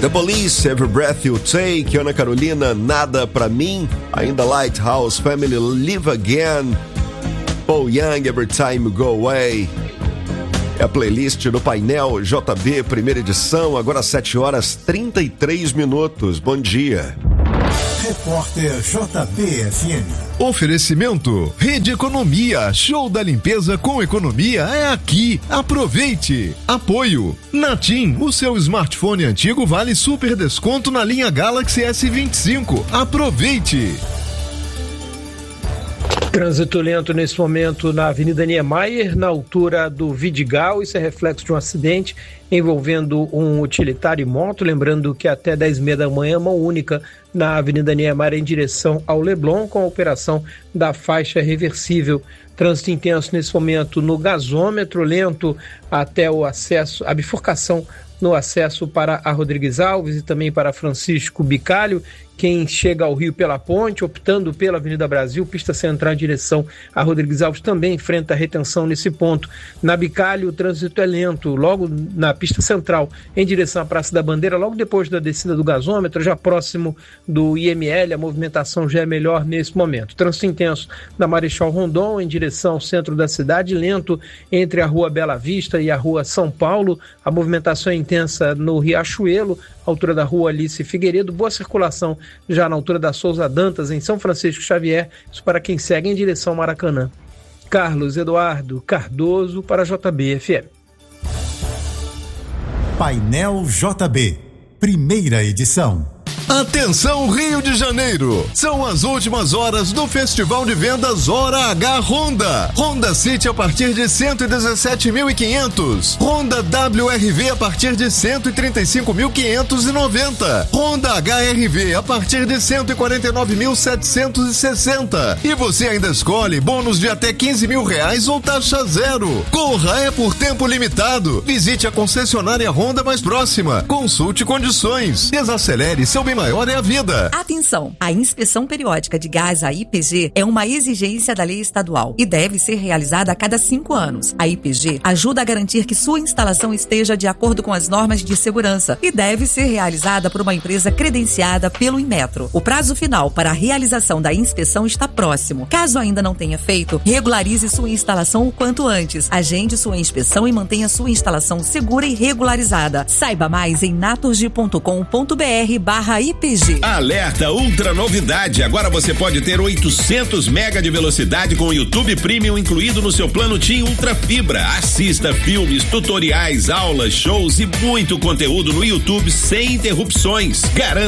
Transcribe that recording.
The Police, Every Breath You Take, Ana Carolina, Nada Pra Mim, ainda Lighthouse Family, Live Again, Paul Young, Every Time You Go Away. É a playlist do Painel JB, primeira edição, agora 7h33. Bom dia. Repórter JB-FM. Oferecimento Rede Economia, show da limpeza com economia é aqui. Aproveite. Apoio Natim, o seu smartphone antigo vale super desconto na linha Galaxy S25. Aproveite. Trânsito lento nesse momento na Avenida Niemeyer, na altura do Vidigal. Isso é reflexo de um acidente envolvendo um utilitário e moto. Lembrando que até 10h30 da manhã, mão única na Avenida Niemeyer em direção ao Leblon, com a operação da faixa reversível. Trânsito intenso nesse momento no gasômetro, lento até o acesso, a bifurcação no acesso para a Rodrigues Alves e também para Francisco Bicalho. Quem chega ao Rio pela ponte, optando pela Avenida Brasil, pista central em direção a Rodrigues Alves, também enfrenta retenção nesse ponto. Na Bicalho, o trânsito é lento, logo na pista central em direção à Praça da Bandeira, logo depois da descida do gasômetro, já próximo do IML, a movimentação já é melhor nesse momento. Trânsito intenso na Marechal Rondon em direção ao centro da cidade, lento entre a Rua Bela Vista e a Rua São Paulo, a movimentação é intensa no Riachuelo, altura da Rua Alice Figueiredo, boa circulação já na altura da Souza Dantas, em São Francisco Xavier, isso para quem segue em direção ao Maracanã. Carlos Eduardo Cardoso para a JB-FM. Painel JB, primeira edição. Atenção Rio de Janeiro, são as últimas horas do Festival de Vendas Hora H Honda. Honda City a partir de 117.500, Honda WRV a partir de 135.590, Honda HRV a partir de 149.760 e você ainda escolhe bônus de até R$15.000 ou taxa zero. Corra, é por tempo limitado. Visite a concessionária Honda mais próxima, consulte condições, desacelere seu bem maior é a vida. Atenção! A inspeção periódica de gás, a IPG, é uma exigência da lei estadual e deve ser realizada a cada 5 anos. A IPG ajuda a garantir que sua instalação esteja de acordo com as normas de segurança e deve ser realizada por uma empresa credenciada pelo Inmetro. O prazo final para a realização da inspeção está próximo. Caso ainda não tenha feito, regularize sua instalação o quanto antes. Agende sua inspeção e mantenha sua instalação segura e regularizada. Saiba mais em naturgy.com.br/IPG. Alerta ultra novidade, agora você pode ter 800 mega de velocidade com o YouTube Premium incluído no seu plano TIM Ultra Fibra. Assista filmes, tutoriais, aulas, shows e muito conteúdo no YouTube sem interrupções. Garanta